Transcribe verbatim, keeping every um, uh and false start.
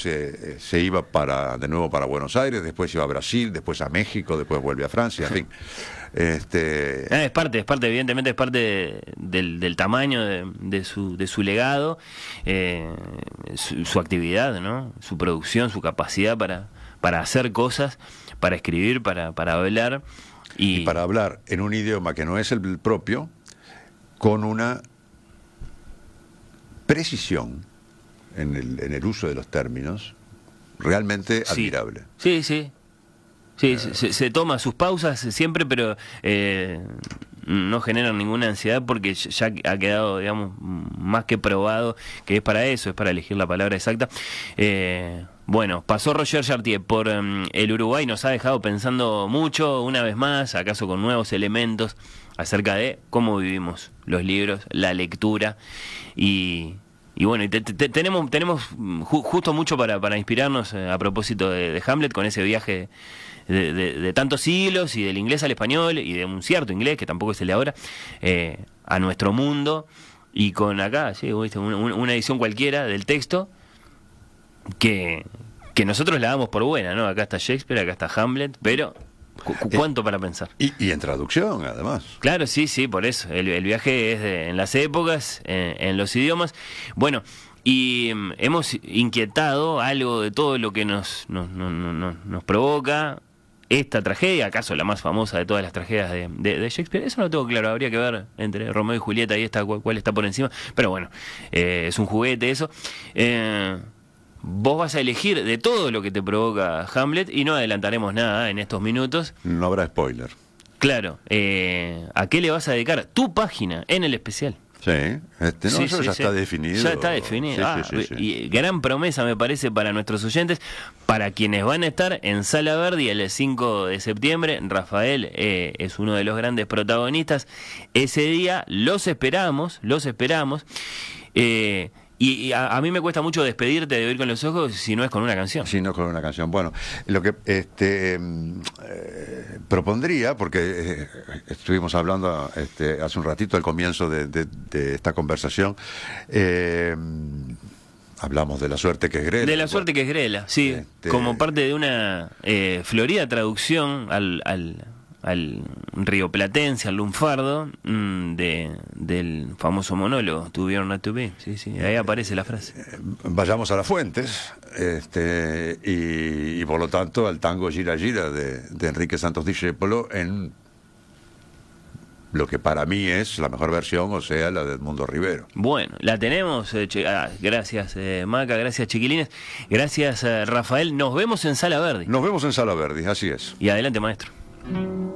se, se iba para de nuevo para Buenos Aires, después iba a Brasil, después a México, después vuelve a Francia, en fin. Este... Ah, es parte, es parte, evidentemente es parte de, del, del tamaño de, de, su, de su legado, eh, su, su actividad, ¿no? Su producción, su capacidad para, para hacer cosas, para escribir, para, para hablar. Y... y para hablar en un idioma que no es el propio, con una precisión en el, en el uso de los términos realmente sí. admirable. Sí, sí. Sí, eh... se, se toma sus pausas siempre, pero eh, no generan ninguna ansiedad porque ya ha quedado, digamos, más que probado que es para eso, es para elegir la palabra exacta. Eh, bueno, pasó Roger Chartier por um, el Uruguay, nos ha dejado pensando mucho, una vez más, acaso con nuevos elementos acerca de cómo vivimos los libros, la lectura y... Y bueno, y te, te, tenemos tenemos ju, justo mucho para, para inspirarnos eh, a propósito de, de Hamlet, con ese viaje de, de, de tantos siglos y del inglés al español y de un cierto inglés, que tampoco es el de ahora, eh, a nuestro mundo, y con acá, sí, ¿viste? Una, una edición cualquiera del texto que, que nosotros la damos por buena, ¿no? Acá está Shakespeare, acá está Hamlet, pero... ¿Cuánto para pensar? Y, y en traducción, además. Claro, sí, sí, por eso. El, el viaje es de, en las épocas, en, en los idiomas. Bueno, y um, hemos inquietado algo de todo lo que nos, nos, nos, nos, nos provoca esta tragedia, acaso la más famosa de todas las tragedias de, de, de Shakespeare. Eso no lo tengo claro, habría que ver entre Romeo y Julieta y esta cuál, cuál está por encima. Pero bueno, eh, es un juguete eso. Eh... Vos vas a elegir de todo lo que te provoca Hamlet y no adelantaremos nada en estos minutos. No habrá spoiler. Claro. Eh, ¿A qué le vas a dedicar tu página en el especial? Sí, este, no, sí, eso sí, ya sí. está definido. Ya está definido. Sí, ah, sí, sí, sí. Y gran promesa me parece para nuestros oyentes, para quienes van a estar en Sala Verdi el cinco de septiembre. Rafael eh, es uno de los grandes protagonistas. Ese día los esperamos, los esperamos. Eh, Y, y a, a mí me cuesta mucho despedirte de Oír con los Ojos si no es con una canción. Si no es con una canción. Bueno, lo que este eh, propondría, porque eh, estuvimos hablando este, hace un ratito al comienzo de, de, de esta conversación, eh, hablamos de La suerte que es Grela. De La suerte que es Grela, sí, este... como parte de una eh, florida traducción al... al al rioplatense, al lunfardo, mmm, de, del famoso monólogo To Be or Not To Be. Sí, sí, ahí aparece la frase. Vayamos a las fuentes, este, y, y por lo tanto al tango Gira Gira de, de Enrique Santos Discépolo, en lo que para mí es la mejor versión, o sea, la de Edmundo Rivero. Bueno, la tenemos. Eh, ah, gracias, eh, Maca, gracias, chiquilines. Gracias, eh, Rafael. Nos vemos en Sala Verdi. Nos vemos en Sala Verdi, así es. Y adelante, maestro.